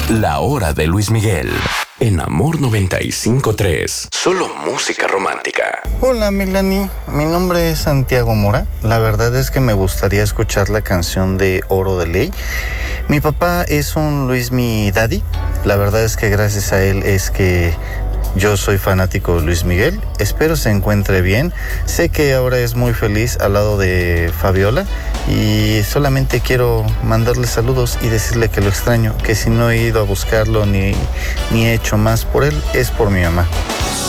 La Hora de Luis Miguel. En Amor 95.3. Solo música romántica. Hola Milani, mi nombre es Santiago Mora. La verdad es que me gustaría escuchar la canción de Oro de Ley. Mi papá es un Luismi Daddy. La verdad es que gracias a él es que yo soy fanático de Luis Miguel. Espero se encuentre bien. Sé que ahora es muy feliz al lado de Fabiola y solamente quiero mandarle saludos y decirle que lo extraño, que si no he ido a buscarlo ni he hecho más por él, es por mi mamá.